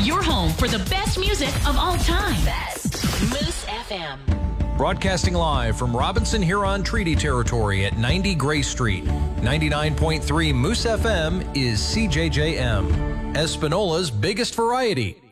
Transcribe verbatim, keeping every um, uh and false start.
Your home for the best music of all time. Best Moose F M. Broadcasting live from Robinson Huron Treaty Territory at ninety Gray Street. ninety-nine point three Moose F M is C J J M, Espanola's biggest variety.